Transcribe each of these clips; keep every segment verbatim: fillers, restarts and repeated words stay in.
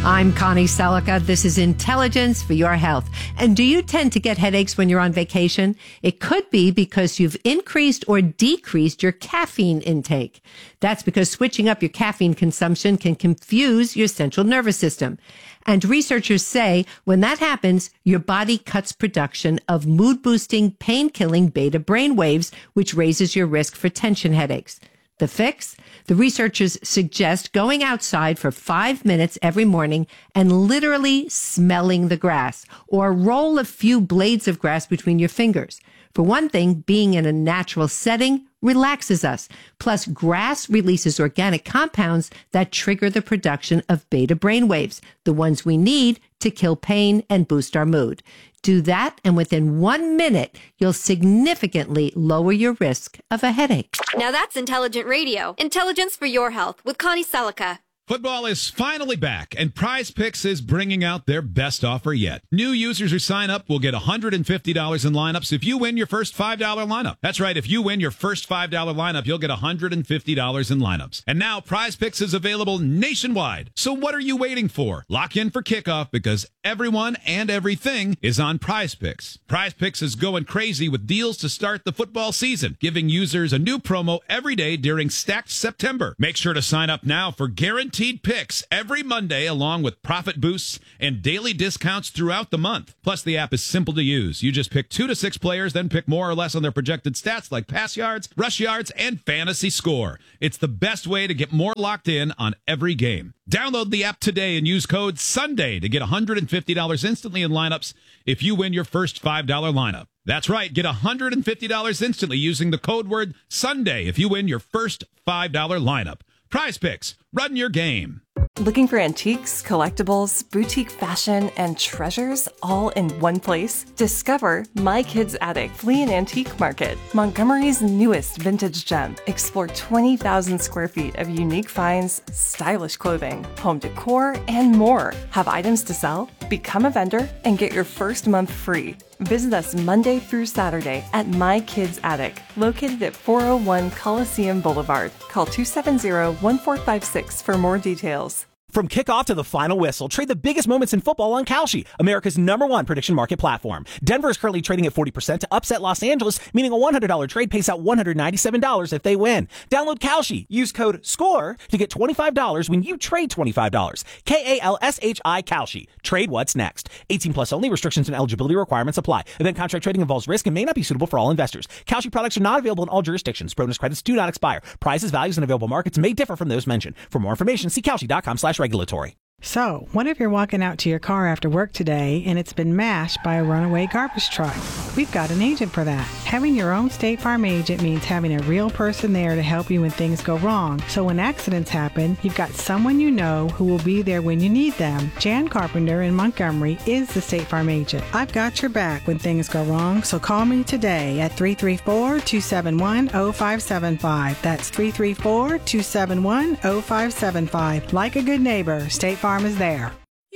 I'm Connie Selica. This is Intelligence for Your Health. And do you tend to get headaches when you're on vacation? It could be because you've increased or decreased your caffeine intake. That's because switching up your caffeine consumption can confuse your central nervous system. And researchers say when that happens, your body cuts production of mood-boosting, pain-killing beta brainwaves, which raises your risk for tension headaches. The fix? The researchers suggest going outside for five minutes every morning and literally smelling the grass, or roll a few blades of grass between your fingers. For one thing, being in a natural setting relaxes us. Plus, grass releases organic compounds that trigger the production of beta brainwaves, the ones we need to kill pain and boost our mood. Do that, and within one minute, you'll significantly lower your risk of a headache. Now that's intelligent radio. Intelligence for your health with Connie Selica. Football is finally back, and Prize Picks is bringing out their best offer yet. New users who sign up will get one hundred fifty dollars in lineups if you win your first five dollar lineup. That's right, if you win your first five dollar lineup, you'll get one hundred fifty dollars in lineups. And now Prize Picks is available nationwide. So what are you waiting for? Lock in for kickoff because everyone and everything is on Prize Picks. Prize Picks is going crazy with deals to start the football season, giving users a new promo every day during Stacked September. Make sure to sign up now for guaranteed picks every Monday, along with profit boosts and daily discounts throughout the month. Plus, the app is simple to use. You just pick two to six players, then pick more or less on their projected stats like pass yards, rush yards, and fantasy score. It's the best way to get more locked in on every game. Download the app today and use code SUNDAY to get one hundred fifty dollars instantly in lineups if you win your first five dollar lineup. That's right, get one hundred fifty dollars instantly using the code word SUNDAY if you win your first five dollar lineup. Prize Picks, run your game. Looking for antiques, collectibles, boutique fashion, and treasures all in one place? Discover My Kids Attic Flea and Antique Market, Montgomery's newest vintage gem. Explore twenty thousand square feet of unique finds, stylish clothing, home decor, and more. Have items to sell? Become a vendor and get your first month free. Visit us Monday through Saturday at My Kids Attic, located at four oh one Coliseum Boulevard. Call two seven zero, one four five six for more details. From kickoff to the final whistle, trade the biggest moments in football on Kalshi, America's number one prediction market platform. Denver is currently trading at forty percent to upset Los Angeles, meaning a one hundred dollars trade pays out one hundred ninety-seven dollars if they win. Download Kalshi. Use code SCORE to get twenty-five dollars when you trade twenty-five dollars. K A L S H I Kalshi. Trade what's next. eighteen plus only. Restrictions and eligibility requirements apply. Event contract trading involves risk and may not be suitable for all investors. Kalshi products are not available in all jurisdictions. Bonus credits do not expire. Prices, values, and available markets may differ from those mentioned. For more information, see Kalshi.com slash regulatory. So, what if you're walking out to your car after work today and it's been mashed by a runaway garbage truck? We've got an agent for that. Having your own State Farm agent means having a real person there to help you when things go wrong. So when accidents happen, you've got someone you know who will be there when you need them. Jan Carpenter in Montgomery is the State Farm agent. I've got your back when things go wrong, so call me today at three three four, two seven one, zero five seven five. That's three three four, two seven one, zero five seven five. Like a good neighbor, State Farm is there.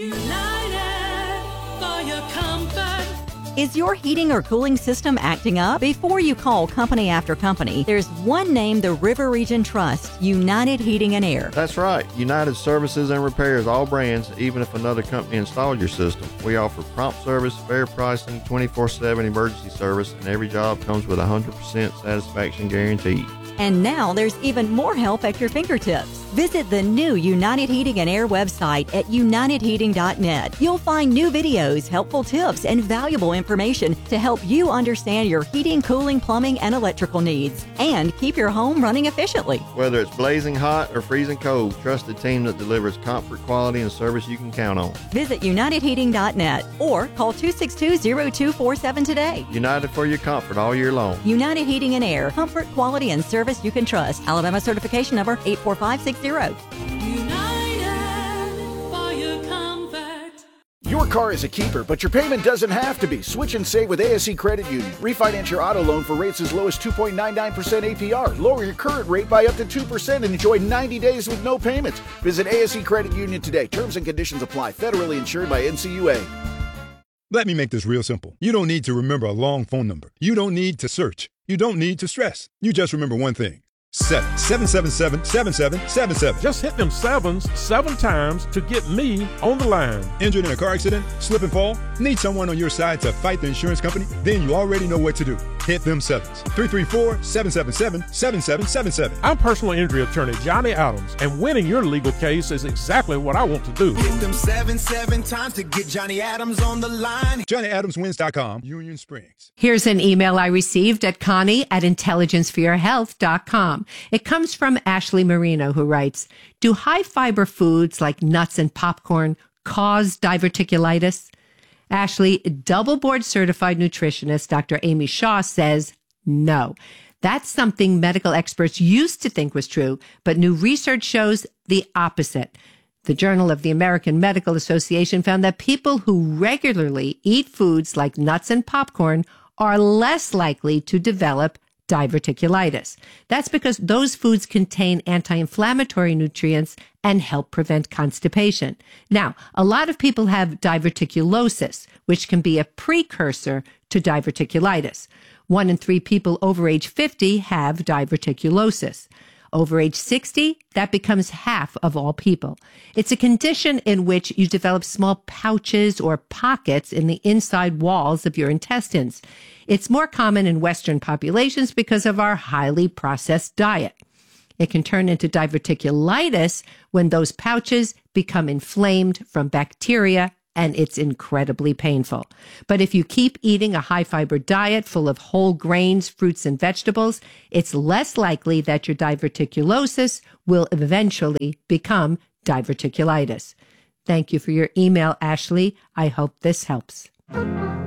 United for your comfort. Is your heating or cooling system acting up? Before you call company after company, there's one name the River Region trusts, United Heating and Air. That's right. United services and repairs all brands, even if another company installed your system. We offer prompt service, fair pricing, twenty-four seven emergency service, and every job comes with a one hundred percent satisfaction guarantee. And now there's even more help at your fingertips. Visit the new United Heating and Air website at united heating dot net. You'll find new videos, helpful tips, and valuable information to help you understand your heating, cooling, plumbing, and electrical needs, and keep your home running efficiently. Whether it's blazing hot or freezing cold, trust the team that delivers comfort, quality, and service you can count on. Visit united heating dot net or call two six two, zero two four seven today. United for your comfort all year long. United Heating and Air. Comfort, quality, and service you can trust. Alabama certification number eight four five six zero. United for your comfort. Your car is a keeper, but your payment doesn't have to be. Switch and save with A S E Credit Union. Refinance your auto loan for rates as low as two point nine nine percent A P R. Lower your current rate by up to two percent and enjoy ninety days with no payments. Visit A S E Credit Union today. Terms and conditions apply. Federally insured by N C U A. Let me make this real simple. You don't need to remember a long phone number. You don't need to search. You don't need to stress. You just remember one thing. seven seven seven seven seven seven seven seven. Just hit them sevens seven times to get me on the line. Injured in a car accident, slip and fall? Need someone on your side to fight the insurance company? Then you already know what to do. Hit them sevens. three three four, seven seven seven, seven seven seven seven. I'm personal injury attorney Johnny Adams, and winning your legal case is exactly what I want to do. Hit them seven, seven times to get Johnny Adams on the line. Johnny Adams Wins dot com, Union Springs. Here's an email I received at Connie at intelligence for your health dot com. It comes from Ashley Marino, who writes, do high fiber foods like nuts and popcorn cause diverticulitis? Ashley, double board certified nutritionist Doctor Amy Shaw says no. That's something medical experts used to think was true, but new research shows the opposite. The Journal of the American Medical Association found that people who regularly eat foods like nuts and popcorn are less likely to develop diverticulitis. That's because those foods contain anti-inflammatory nutrients and help prevent constipation. Now, a lot of people have diverticulosis, which can be a precursor to diverticulitis. One in three people over age fifty have diverticulosis. Over age sixty, that becomes half of all people. It's a condition in which you develop small pouches or pockets in the inside walls of your intestines. It's more common in Western populations because of our highly processed diet. It can turn into diverticulitis when those pouches become inflamed from bacteria, and it's incredibly painful. But if you keep eating a high-fiber diet full of whole grains, fruits, and vegetables, it's less likely that your diverticulosis will eventually become diverticulitis. Thank you for your email, Ashley. I hope this helps.